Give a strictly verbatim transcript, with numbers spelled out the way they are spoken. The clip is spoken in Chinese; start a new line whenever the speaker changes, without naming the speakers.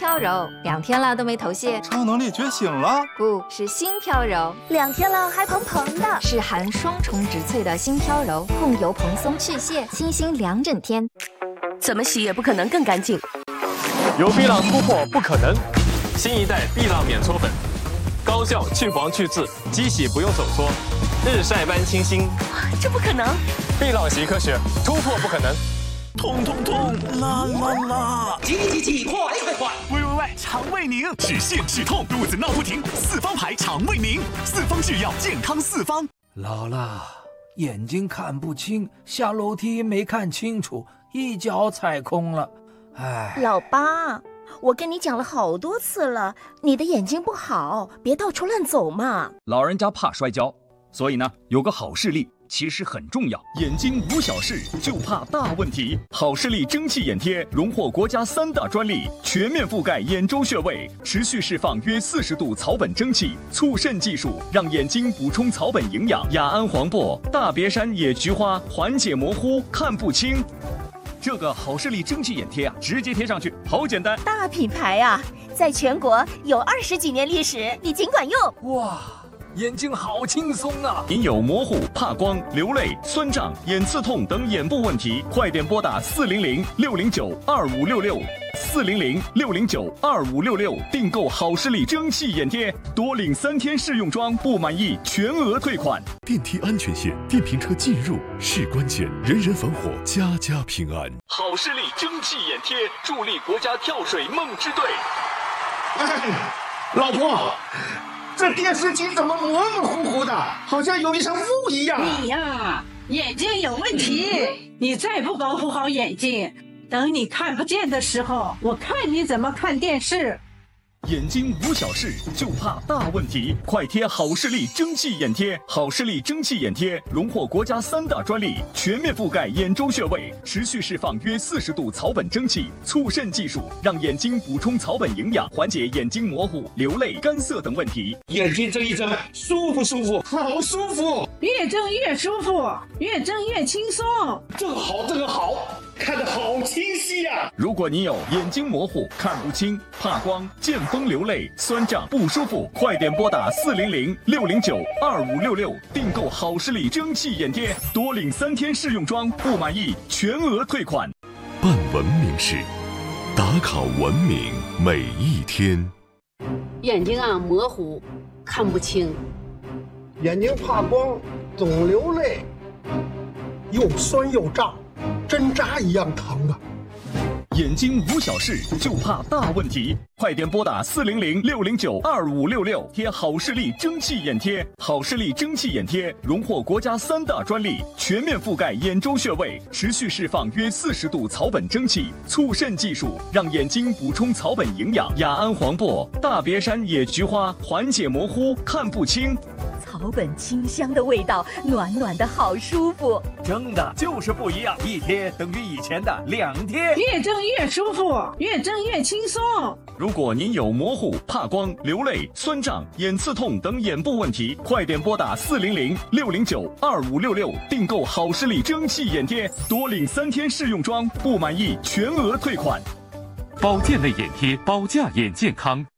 飘柔，两天了都没头屑，
超能力觉醒了？
不是新飘柔，
两天了还蓬蓬的，
是含双重植萃的新飘柔，控油蓬松去屑，清新两整天，
怎么洗也不可能更干净。
有碧浪突破不可能，新一代碧浪免搓粉，高效去黄去渍，机洗不用手搓，日晒般清新。
这不可能！
碧浪洗科学，突破不可能。
痛痛痛，辣辣辣！
急急急，快快快！
喂喂喂，肠胃宁，止泻止痛，肚子闹不停，四方牌肠胃宁，四方制药，健康四方。
老了，眼睛看不清，下楼梯没看清楚，一脚踩空了。哎，
老八，我跟你讲了好多次了，你的眼睛不好，别到处乱走嘛。
老人家怕摔跤，所以呢，有个好视力其实很重要。眼睛无小事，就怕大问题。好视力蒸汽眼贴荣获国家三大专利，全面覆盖眼周穴位，持续释放约四十度草本蒸汽，促渗技术让眼睛补充草本营养。雅安黄柏、大别山野菊花缓解模糊，看不清。这个好视力蒸汽眼贴啊，直接贴上去，好简单。
大品牌啊，在全国有二十几年历史，你尽管用。
哇，眼睛好轻松啊！
您有模糊、怕光、流泪、酸胀、眼刺痛等眼部问题，快点拨打四零零六零九二五六六四零零六零九二五六六订购好视力蒸汽眼贴，多领三天试用装，不满意全额退款。
电梯安全线，电瓶车进入是关键，人人防火，家家平安。
好视力蒸汽眼贴，助力国家跳水梦之队。
哎，老婆，这电视机怎么模模糊糊的，好像有一层雾一样？
你呀，眼睛有问题，你再不保护好眼睛，等你看不见的时候，我看你怎么看电视。
眼睛无小事，就怕大问题。快贴好视力蒸汽眼贴，好视力蒸汽眼贴荣获国家三大专利，全面覆盖眼周穴位，持续释放约四十度草本蒸汽，促渗技术让眼睛补充草本营养，缓解眼睛模糊、流泪、干涩等问题。
眼睛睁一睁，舒服舒服，好舒服，
越睁越舒服，越睁越轻松。
这个好，这个好，看得好清晰呀、啊！
如果你有眼睛模糊、看不清、怕光、见风流泪、酸胀不舒服，快点拨打四零零六零九二五六六订购好视力蒸汽眼贴，多领三天试用装，不满意全额退款。
办文明事，打卡文明每一天。
眼睛啊模糊，看不清，
眼睛怕光，总流泪，又酸又胀，针扎一样疼啊！
眼睛无小事，就怕大问题。快点拨打四零零六零九二五六六贴好视力蒸汽眼贴。好视力蒸汽眼贴荣获国家三大专利，全面覆盖眼周穴位，持续释放约四十度草本蒸汽，促渗技术让眼睛补充草本营养。雅安黄柏、大别山野菊花缓解模糊，看不清。
草本清香的味道，暖暖的好舒服。
蒸的就是不一样，一贴等于以前的两贴，
越蒸越舒服，越蒸越轻松。
如果您有模糊、怕光、流泪、酸胀、眼刺痛等眼部问题，快点拨打四零零六零九二五六六订购好视力蒸汽眼贴，多领三天试用装，不满意全额退款。
保健类眼贴，保驾眼健康。